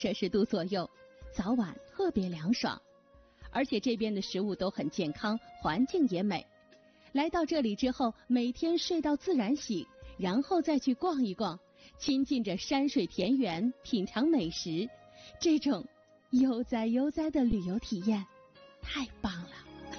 摄氏度左右，早晚特别凉爽。而且这边的食物都很健康，环境也美。来到这里之后，每天睡到自然醒，然后再去逛一逛，亲近着山水田园，品尝美食，这种悠哉悠哉的旅游体验太棒了。